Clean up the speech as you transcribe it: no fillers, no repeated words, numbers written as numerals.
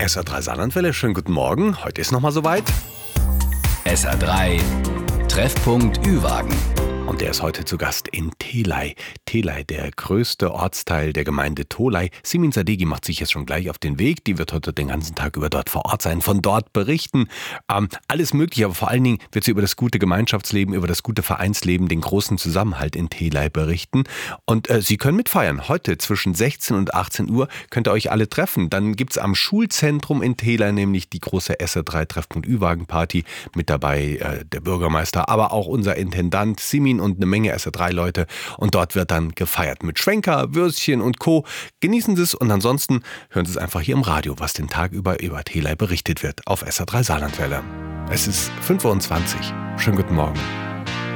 SR3 Saarlandwelle, schönen guten Morgen. Heute ist nochmal soweit. SR3 Treffpunkt Ü-Wagen. Und der ist heute zu Gast in Theley. Theley, der größte Ortsteil der Gemeinde Tholey. Simin Sadeghi macht sich jetzt schon gleich auf den Weg. Die wird heute den ganzen Tag über dort vor Ort sein, von dort berichten. Alles Mögliche, aber vor allen Dingen wird sie über das gute Gemeinschaftsleben, über das gute Vereinsleben, den großen Zusammenhalt in Theley berichten. Und Sie können mitfeiern. Heute zwischen 16 und 18 Uhr könnt ihr euch alle treffen. Dann gibt es am Schulzentrum in Theley nämlich die große SR3 Treffpunkt Ü-Wagen-Party. Mit dabei der Bürgermeister, aber auch unser Intendant Simin und eine Menge SR3-Leute. Und dort wird dann gefeiert mit Schwenker, Würstchen und Co. Genießen Sie es und ansonsten hören Sie es einfach hier im Radio, was den Tag über Theley berichtet wird auf SR3 Saarlandwelle. Es ist 5:20 Uhr. Schönen guten Morgen.